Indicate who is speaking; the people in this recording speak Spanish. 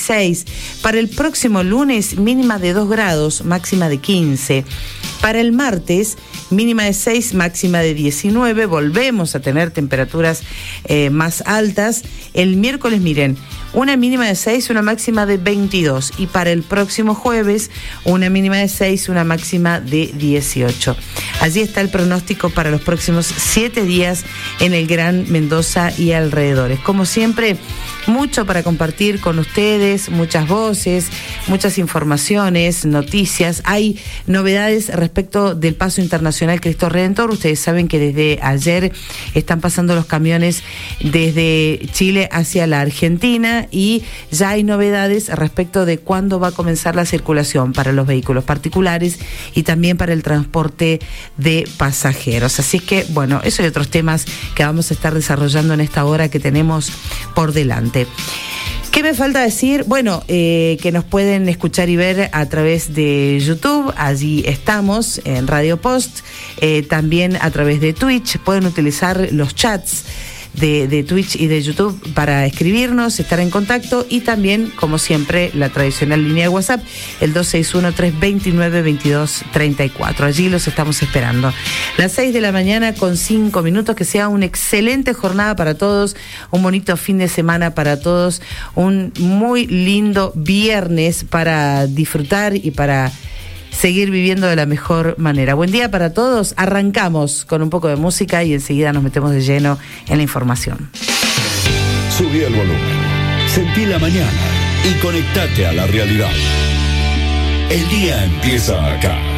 Speaker 1: 16. Para el próximo lunes, mínima de 2 grados, máxima de 15. Para el martes, mínima de 6, máxima de 19. Volvemos a tener temperaturas más altas. El miércoles, miren, una mínima de 6, una máxima de 22. Y para el próximo jueves, una mínima de 6, una máxima de 18. Allí está el pronóstico para los próximos 7 días en el Gran Mendoza y alrededores. Como siempre, mucho para compartir con ustedes, muchas voces, muchas informaciones, noticias. Hay novedades respecto del paso internacional Cristo Redentor. Ustedes saben que desde ayer están pasando los camiones desde Chile hacia la Argentina y ya hay novedades respecto de cuándo va a comenzar la circulación para los vehículos particulares y también para el transporte de pasajeros. Así que, bueno, eso y otros temas que vamos a estar desarrollando en esta hora que tenemos por delante. ¿Qué me falta decir? Bueno, que nos pueden escuchar y ver a través de YouTube, allí estamos en Radio Post, también a través de Twitch, pueden utilizar los chats de Twitch y de YouTube para escribirnos, estar en contacto y también, como siempre, la tradicional línea de WhatsApp, el 261-329-2234. Allí los estamos esperando. Las 6 de la mañana con 5 minutos, que sea una excelente jornada para todos, un bonito fin de semana para todos, un muy lindo viernes para disfrutar y para seguir viviendo de la mejor manera. Buen día para todos. Arrancamos con un poco de música y enseguida nos metemos de lleno en la información.
Speaker 2: Subí el volumen, sentí la mañana y conectate a la realidad. El día empieza acá.